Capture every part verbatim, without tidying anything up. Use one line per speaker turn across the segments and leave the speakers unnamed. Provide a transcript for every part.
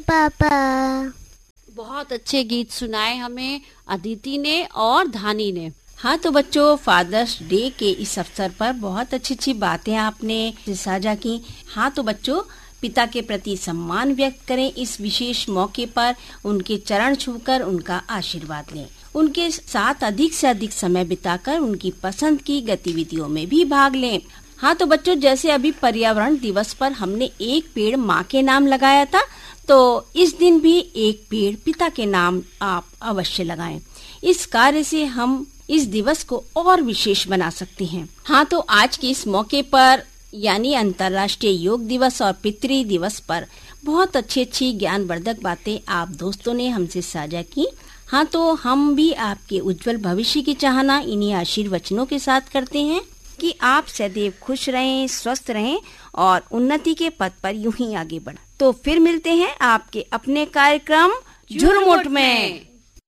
पापा।
बहुत अच्छे गीत सुनाए हमें अदिति ने और धानी ने। हाँ तो बच्चों, फादर्स डे के इस अवसर पर बहुत अच्छी अच्छी बातें आपने साझा की। हाँ तो बच्चों, पिता के प्रति सम्मान व्यक्त करें इस विशेष मौके पर, उनके चरण छूकर उनका आशीर्वाद लें, उनके साथ अधिक से अधिक समय बिताकर उनकी पसंद की गतिविधियों में भी भाग लें। हाँ तो बच्चों, जैसे अभी पर्यावरण दिवस पर हमने एक पेड़ माँ के नाम लगाया था, तो इस दिन भी एक पेड़ पिता के नाम आप अवश्य लगाएं। इस कार्य से हम इस दिवस को और विशेष बना सकते हैं। हाँ तो आज के इस मौके पर यानी अंतर्राष्ट्रीय योग दिवस और पितृ दिवस पर बहुत अच्छी अच्छी ज्ञानवर्धक बातें आप दोस्तों ने हमसे साझा की। हाँ तो हम भी आपके उज्जवल भविष्य की चाहना इन्हीं आशीर्वचनों के साथ करते हैं कि आप सदैव खुश रहें, स्वस्थ रहें और उन्नति के पथ पर यूं ही आगे बढ़ें। तो फिर मिलते हैं आपके अपने कार्यक्रम झुरमुट में।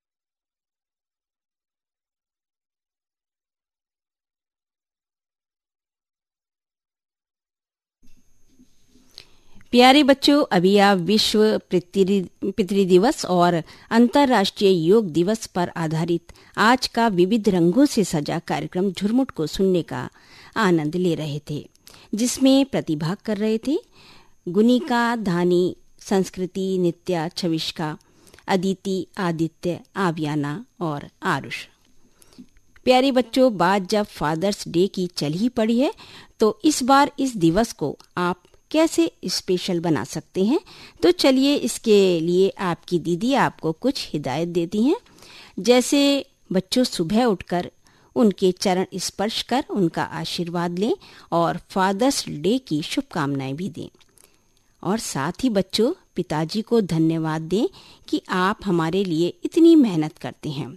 प्यारे बच्चों, अभी आप विश्व पितृ दिवस और अंतर्राष्ट्रीय योग दिवस पर आधारित आज का विविध रंगों से सजा कार्यक्रम झुरमुट को सुनने का आनंद ले रहे थे, जिसमें प्रतिभाग कर रहे थे गुनिका, धानी, संस्कृति, नित्या, छविष्का, अदिति, आदित्य, आव्याना और आरुष। प्यारे बच्चों, बात जब फादर्स डे की चल ही पड़ी है, तो इस बार इस दिवस को आप कैसे स्पेशल बना सकते हैं, तो चलिए इसके लिए आपकी दीदी आपको कुछ हिदायत देती हैं। जैसे बच्चों, सुबह उठकर उनके चरण स्पर्श कर उनका आशीर्वाद लें और फादर्स डे की शुभकामनाएं भी दें। और साथ ही बच्चों, पिताजी को धन्यवाद दें कि आप हमारे लिए इतनी मेहनत करते हैं।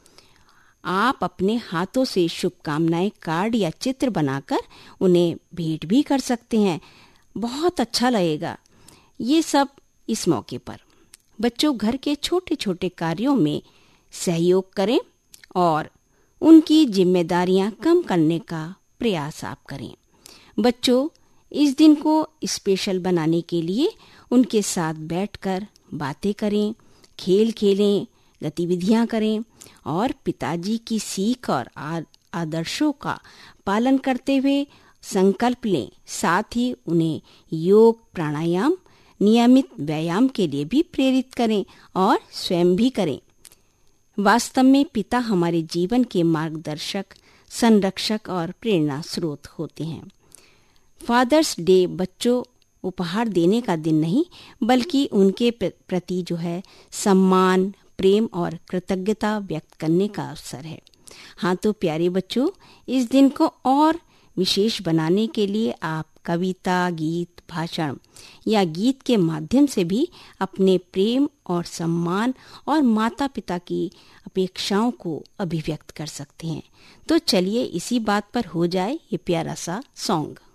आप अपने हाथों से शुभकामनाएं कार्ड या चित्र बनाकर उन्हें भेंट भी कर सकते हैं। बहुत अच्छा लगेगा ये सब इस मौके पर। बच्चों, घर के छोटे छोटे कार्यों में सहयोग करें और उनकी जिम्मेदारियां कम करने का प्रयास आप करें। बच्चों, इस दिन को स्पेशल बनाने के लिए उनके साथ बैठकर बातें करें, खेल खेलें, गतिविधियां करें और पिताजी की सीख और आदर्शों का पालन करते हुए संकल्प लें। साथ ही उन्हें योग, प्राणायाम, नियमित व्यायाम के लिए भी प्रेरित करें और स्वयं भी करें। वास्तव में पिता हमारे जीवन के मार्गदर्शक, संरक्षक और प्रेरणा स्रोत होते हैं। फादर्स डे बच्चों उपहार देने का दिन नहीं, बल्कि उनके प्रति जो है सम्मान, प्रेम और कृतज्ञता व्यक्त करने का अवसर है। हाँ तो प्यारे बच्चों, इस दिन को और विशेष बनाने के लिए आप कविता, गीत, भाषण या गीत के माध्यम से भी अपने प्रेम और सम्मान और माता पिता की अपेक्षाओं को अभिव्यक्त कर सकते हैं। तो चलिए इसी बात पर हो जाए ये प्यारा सा सॉन्ग।